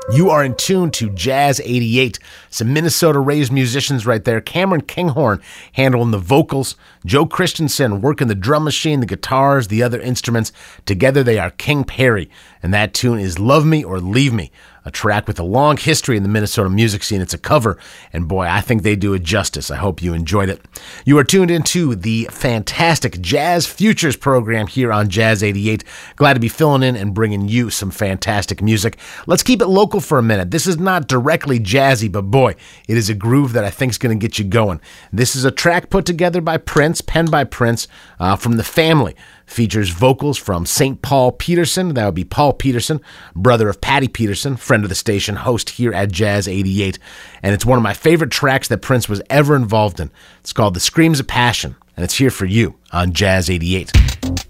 You are in tune to Jazz 88. Some Minnesota-raised musicians right there. Cameron Kinghorn handling the vocals. Joe Christensen working the drum machine, the guitars, the other instruments. Together they are King Perry, and that tune is Love Me or Leave Me, a track with a long history in the Minnesota music scene. It's a cover, and boy, I think they do it justice. I hope you enjoyed it. You are tuned into the fantastic Jazz Futures program here on Jazz 88. Glad to be filling in and bringing you some fantastic music. Let's keep it local for a minute. This is not directly jazzy, but boy, it is a groove that I think is going to get you going. This is a track put together by Prince, penned by Prince, from The Family. Features vocals from St. Paul Peterson. That would be Paul Peterson, brother of Patty Peterson, friend of the station, host here at Jazz 88. And it's one of my favorite tracks that Prince was ever involved in. It's called The Screams of Passion, and it's here for you on Jazz 88.